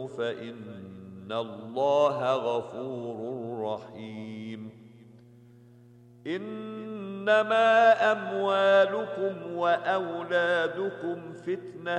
فإن الله غفور رحيم. إنما أموالكم وأولادكم فتنة